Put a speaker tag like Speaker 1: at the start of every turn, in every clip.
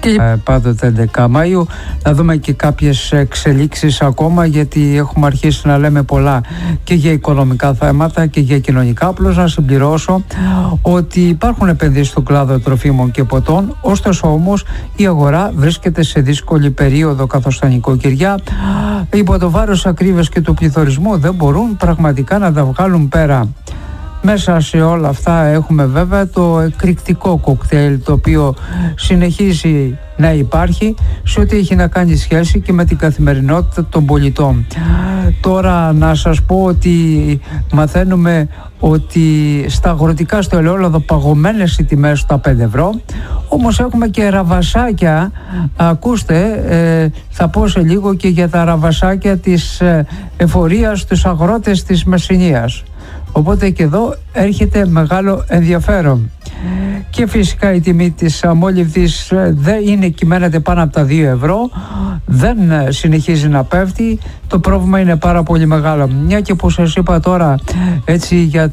Speaker 1: Και πάντοτε 11 Μαΐου να δούμε και κάποιες εξελίξεις ακόμα, γιατί έχουμε αρχίσει να λέμε πολλά και για οικονομικά θέματα και για κοινωνικά. Απλώς να συμπληρώσω ότι υπάρχουν επενδύσεις στον κλάδο τροφίμων και ποτών, ωστόσο όμως η αγορά βρίσκεται σε δύσκολη περίοδο, καθώς τα νοικοκυριά υπό το βάρος ακρίβειας και του πληθωρισμού δεν μπορούν πραγματικά να τα βγάλουν πέρα. Μέσα σε όλα αυτά έχουμε βέβαια το εκρηκτικό κοκτέιλ, το οποίο συνεχίζει να υπάρχει σε ό,τι έχει να κάνει σχέση και με την καθημερινότητα των πολιτών. Τώρα να σας πω ότι μαθαίνουμε ότι στα αγροτικά, στο ελαιόλαδο, παγωμένες οι τιμές στα 5 ευρώ, όμως έχουμε και ραβασάκια. Ακούστε, θα πω σε λίγο και για τα ραβασάκια της εφορίας στους αγρότες της Μεσσηνίας. Οπότε και εδώ έρχεται μεγάλο ενδιαφέρον. Και φυσικά η τιμή της αμόλυβδης δεν είναι, κυμαίνεται πάνω από τα 2 ευρώ, δεν συνεχίζει να πέφτει. Το πρόβλημα είναι πάρα πολύ μεγάλο. Μια και που σας είπα τώρα έτσι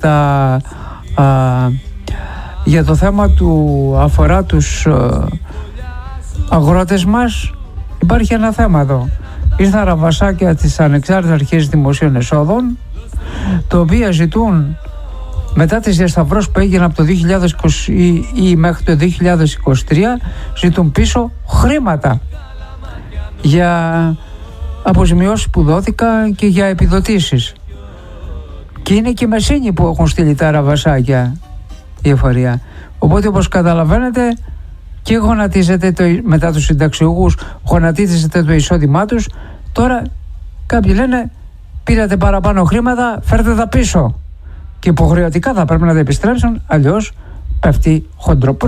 Speaker 1: για το θέμα του αφορά τους αγρότες μας, υπάρχει ένα θέμα εδώ. Ήρθαν ραβασάκια της Ανεξάρτητης Αρχής Δημοσίων Εσόδων, το οποίο ζητούν μετά τις διασταυρώσεις που έγιναν από το 2020 ή μέχρι το 2023, ζητούν πίσω χρήματα για αποζημιώσεις που δόθηκαν και για επιδοτήσεις. Και είναι και μεσίνοι που έχουν στείλει τα ραβασάκια η εφορία. Οπότε, όπως καταλαβαίνετε, και γονατίζεται μετά τους συνταξιούχους, γονατίζεται το εισόδημά τους. Τώρα κάποιοι λένε: πήρατε παραπάνω χρήματα, φέρτε τα πίσω. Και υποχρεωτικά θα πρέπει να τα επιστρέψουν, αλλιώς πέφτει χοντρό.